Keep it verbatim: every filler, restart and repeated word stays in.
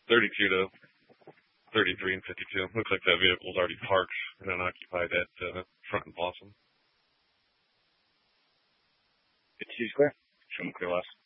thirty-two to thirty-three and fifty-two. Looks like that vehicle's already parked and unoccupied at uh, front and Blossom. fifty-two square. Show them clear last.